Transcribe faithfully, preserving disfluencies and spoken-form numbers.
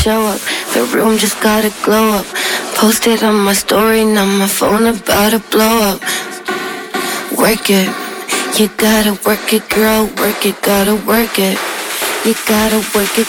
show up. The room just gotta glow up. Posted on my story, now my phone about to blow up. Work it, you gotta work it, girl, work it, gotta work it. You gotta work it,